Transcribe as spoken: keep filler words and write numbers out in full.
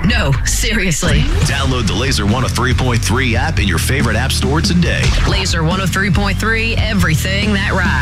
No, seriously. Download the Laser one oh three point three app in your favorite app store today. Laser one oh three point three, everything that rocks.